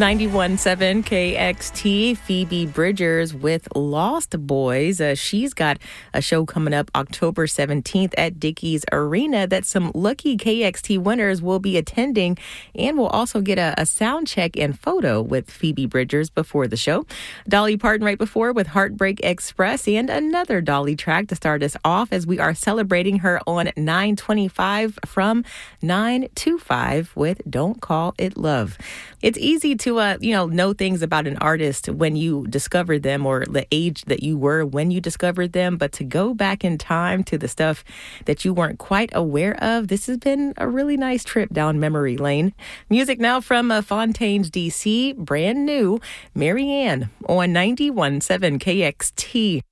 91.7 KXT, Phoebe Bridgers with Lost Boys. She's got a show coming up October 17th at Dickies Arena that some lucky KXT winners will be attending, and will also get a sound check and photo with Phoebe Bridgers before the show. Dolly Parton right before with Heartbreak Express, and another Dolly track to start us off as we are celebrating her on 9/25 from 9/25 with Don't Call It Love. It's easy to know things about an artist when you discover them, or the age that you were when you discovered them, but to go back in time to the stuff that you weren't quite aware of, this has been a really nice trip down memory lane. Music now from Fontaines, DC, brand new, Marianne on 91.7 KXT.